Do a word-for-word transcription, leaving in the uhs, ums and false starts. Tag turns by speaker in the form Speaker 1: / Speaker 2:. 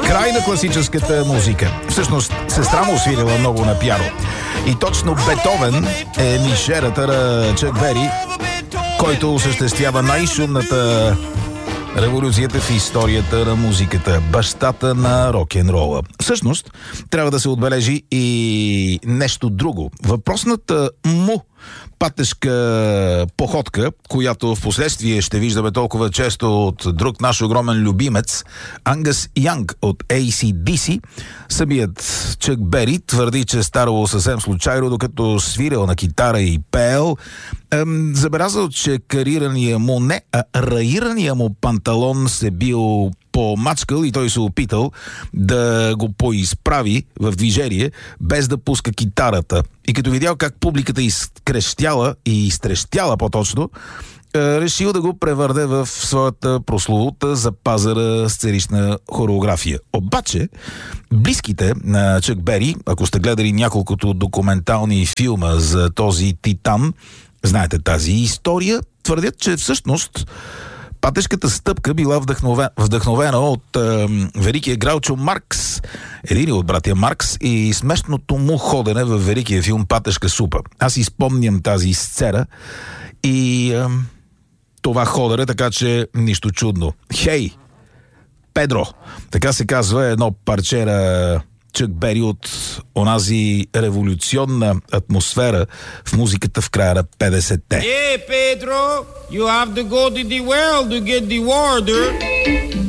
Speaker 1: Край на класическата музика. Всъщност, сестра му свирила много на пиано. И точно Бетовен е мишерата на Чак Бери, който осъществява най-шумната революцията в историята на музиката, бащата на рок-н-рола. Всъщност, трябва да се отбележи и нещо друго. Въпросната му патешка походка, която в последствие ще виждаме толкова често от друг наш огромен любимец, Ангъс Янг от Ей Си Ди Си, самият Чак Бери твърди, че старало съвсем случайно, докато свирил на китара и пеел, ем, забелязал, че карирания му, не, а раирания му панталон се бил помачкал и той се опитал да го поизправи в движение, без да пуска китарата. И като видял как публиката изкрещяла и изтрещяла по-точно, решил да го превърне в своята прословута за пазара сценична хореография. Обаче, близките на Чак Бери, ако сте гледали няколкото документални филма за този титан, знаете тази история, твърдят, че всъщност патешката стъпка била вдъхновена, вдъхновена от е, великия Граучо Маркс, един от братя Маркс, и смешното му ходене в великия филм Патешка супа. Аз изпомням тази сцена и е, това ходене, така че нищо чудно. Хей, Педро, така се казва едно парче на Чак Бери от онази революционна атмосфера в музиката в края на петдесетте.
Speaker 2: Yeah, Pedro, you have to go to the world to get the water.